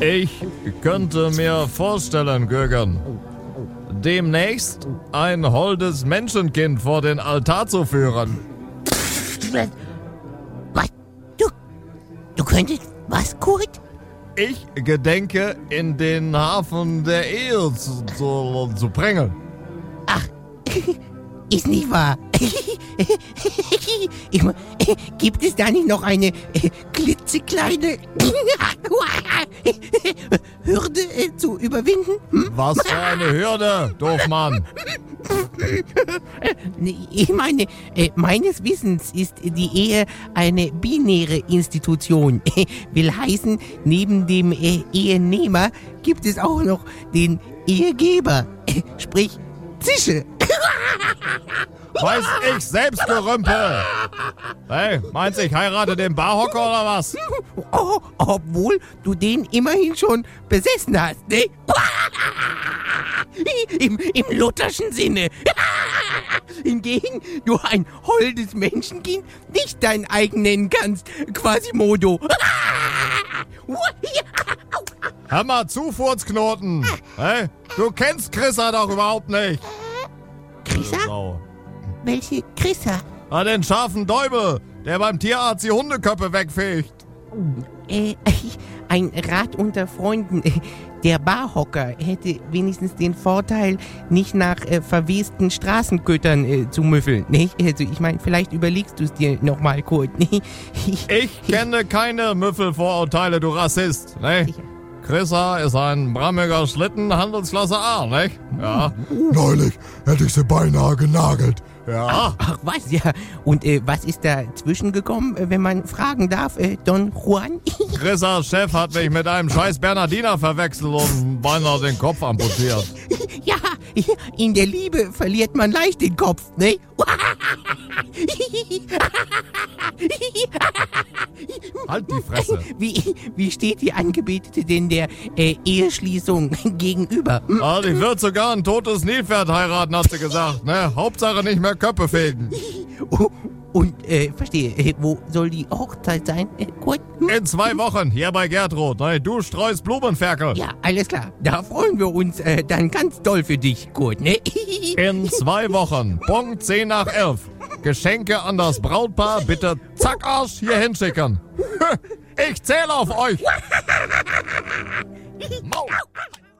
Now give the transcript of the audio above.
Ich könnte mir vorstellen, Gögen, demnächst ein holdes Menschenkind vor den Altar zu führen. Was? Du könntest was, Kurt? Ich gedenke, in den Hafen der Ehe zu bringen. Ach, ist nicht wahr. Gibt es da nicht noch eine klitzekleine Hürde zu überwinden? Was für eine Hürde, Doofmann. Ich meine, meines Wissens ist die Ehe eine binäre Institution. Will heißen, neben dem Ehenehmer gibt es auch noch den Ehegeber. Sprich, Zische. Weiß ich selbst, Gerümpel. Hey, meinst du, ich heirate den Barhocker oder was? Oh, obwohl du den immerhin schon besessen hast, ne? Im lutherschen Sinne. Hingegen du ein holdes Menschenkind nicht dein eigen nennen kannst, Quasimodo. Hör mal zu, Furzknoten. Hey, du kennst Chrissa doch überhaupt nicht. Chrissa? Sau. Welche Chrissa? Den scharfen Däubel, der beim Tierarzt die Hundeköpfe wegfegt. Ein Rat unter Freunden. Der Barhocker hätte wenigstens den Vorteil, nicht nach verwesten Straßengöttern zu müffeln. Nicht? Also ich meine, vielleicht überlegst du es dir nochmal, Kurt. Ich kenne keine Müffelvorurteile, du Rassist. Ne? Chrissa ist ein brammiger Schlitten Handelsklasse A, nicht? Ja. Neulich hätte ich sie beinahe genagelt. Ja. Ach was, ja. Und was ist dazwischen gekommen, wenn man fragen darf, Don Juan? Chrissas Chef hat mich mit einem scheiß Bernardiner verwechselt und beinahe den Kopf amputiert. Ja, in der Liebe verliert man leicht den Kopf, ne? Halt die Fresse. Wie steht die Angebetete denn der Eheschließung gegenüber? Ich würde sogar ein totes Nilpferd heiraten, hast du gesagt, ne? Hauptsache nicht mehr Köpfe fegen. Und, verstehe, wo soll die Hochzeit sein, Kurt? In 2 Wochen, hier bei Gertrud. Ne? Du streust Blumenferkel. Ja, alles klar. Da freuen wir uns dann ganz doll für dich, Kurt, ne? In 2 Wochen, Punkt 10 nach 11. Geschenke an das Brautpaar bitte zack Arsch hier hinschicken. Ich zähle auf euch. Maul.